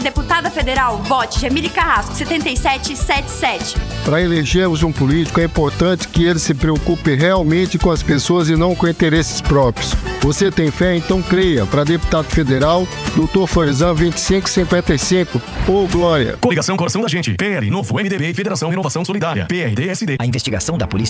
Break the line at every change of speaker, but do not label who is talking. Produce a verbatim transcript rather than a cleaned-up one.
deputada federal, vote Jamile Carrasco, setenta e sete setenta e sete.
Para elegermos um político, é importante que ele se preocupe realmente com as pessoas e não com interesses próprios. Você tem fé? Então creia. Para deputado federal, doutor Forzan, vinte e cinco cinquenta e cinco. Ô, Glória!
Coligação Coração da Gente. P L, Novo, M D B e Federação Renovação Solidária. P R D S D.
A investigação da polícia